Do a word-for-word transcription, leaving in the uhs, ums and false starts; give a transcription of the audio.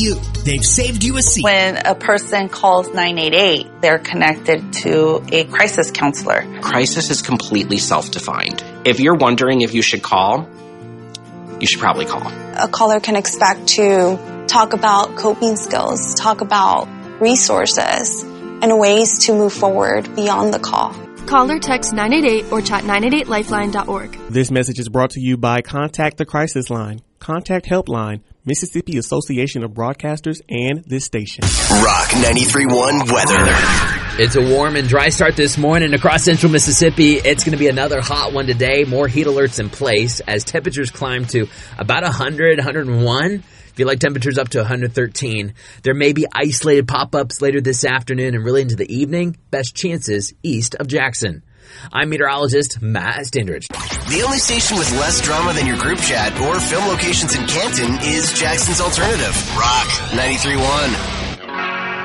you. They've saved you a seat. When a person calls nine eight eight, they're connected to a crisis counselor. Crisis is completely self-defined. If you're wondering if you should call, you should probably call. A caller can expect to talk about coping skills, talk about resources, and ways to move forward beyond the call. Call or text nine eight eight or chat nine eight eight lifeline dot org. This message is brought to you by Contact the Crisis Line, Contact Helpline, Mississippi Association of Broadcasters, and this station. Rock ninety-three point one weather. It's a warm and dry start this morning across central Mississippi. It's going to be another hot one today. More heat alerts in place as temperatures climb to about one hundred, one hundred one. Feel like temperatures up to one hundred thirteen. There may be isolated pop-ups later this afternoon and really into the evening. Best chances east of Jackson. I'm meteorologist Matt Stindridge. The only station with less drama than your group chat or film locations in Canton is Jackson's Alternative. Rock ninety-three point one.